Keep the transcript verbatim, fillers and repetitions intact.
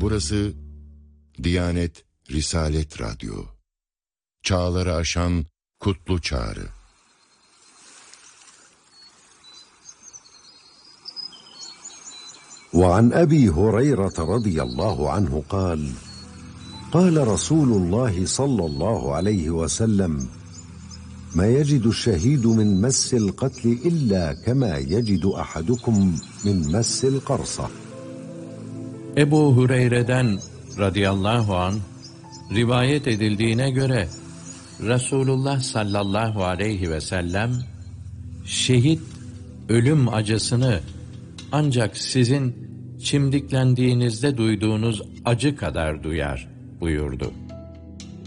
Burası Diyanet Risalet Radyo. Çağları aşan kutlu çağrı. وعن أبي هريرة رضي الله عنه قال قال رسول الله صلى الله عليه وسلم ما يجد الشهيد من مس القتل إلا كما يجد أحدكم من مس القرصة. Ebu Hureyre'den radıyallahu anh rivayet edildiğine göre Resulullah sallallahu aleyhi ve sellem şehit ölüm acısını ancak sizin çimdiklendiğinizde duyduğunuz acı kadar duyar buyurdu.